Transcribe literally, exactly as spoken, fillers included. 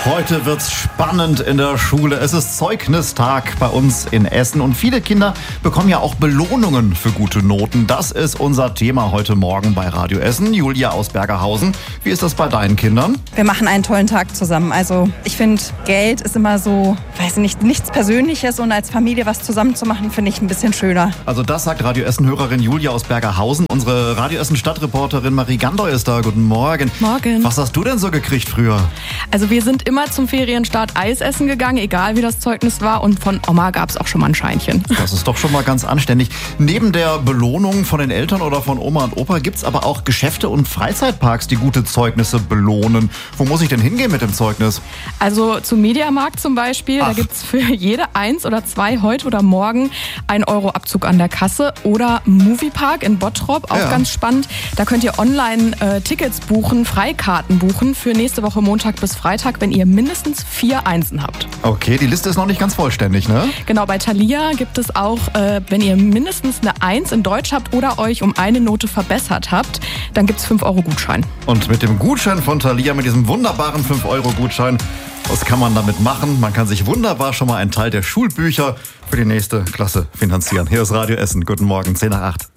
Heute wird's spannend in der Schule. Es ist Zeugnistag bei uns in Essen und viele Kinder bekommen ja auch Belohnungen für gute Noten. Das ist unser Thema heute Morgen bei Radio Essen. Julia aus Bergerhausen, wie ist das bei deinen Kindern? Wir machen einen tollen Tag zusammen. Also ich finde, Geld ist immer so, weiß nicht, nichts Persönliches und als Familie was zusammen zu machen, finde ich ein bisschen schöner. Also das sagt Radio Essen-Hörerin Julia aus Bergerhausen. Unsere Radio Essen-Stadtreporterin Marie Gandoy ist da. Guten Morgen. Morgen. Was hast du denn so gekriegt früher? Also wir sind immer zum Ferienstart Eis essen gegangen, egal wie das Zeugnis war. Und von Oma gab es auch schon mal ein Scheinchen. Das ist doch schon mal ganz anständig. Neben der Belohnung von den Eltern oder von Oma und Opa gibt es aber auch Geschäfte und Freizeitparks, die gute Zeugnisse belohnen. Wo muss ich denn hingehen mit dem Zeugnis? Also zum Mediamarkt zum Beispiel. Ach. Da gibt es für jede eins oder zwei heute oder morgen einen Euro Abzug an der Kasse. Oder Moviepark in Bottrop, auch ja. ganz spannend. Da könnt ihr online äh, Tickets buchen, Freikarten buchen für nächste Woche Montag bis Freitag, wenn ihr mindestens vier Einsen habt. Okay, die Liste ist noch nicht ganz vollständig, ne? Genau, bei Thalia gibt es auch, äh, wenn ihr mindestens eine eins in Deutsch habt oder euch um eine Note verbessert habt, dann gibt es fünf Euro Gutschein. Und mit dem Gutschein von Thalia, mit diesem wunderbaren fünf Euro Gutschein, was kann man damit machen? Man kann sich wunderbar schon mal einen Teil der Schulbücher für die nächste Klasse finanzieren. Hier ist Radio Essen. Guten Morgen, zehn nach acht.